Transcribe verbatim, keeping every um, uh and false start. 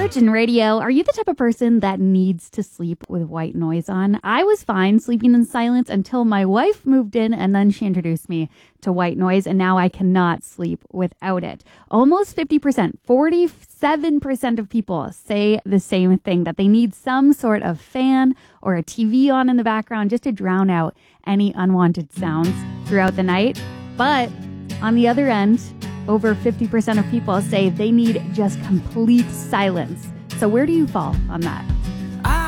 Virgin Radio. Are you the type of person that needs to sleep with white noise on? I was fine sleeping in silence until my wife moved in, and then she introduced me to white noise, and now I cannot sleep without it. Almost fifty percent, forty-seven percent of people say the same thing, that they need some sort of fan or a T V on in the background just to drown out any unwanted sounds throughout the night. But on the other end, over fifty percent of people say they need just complete silence. So where do you fall on that?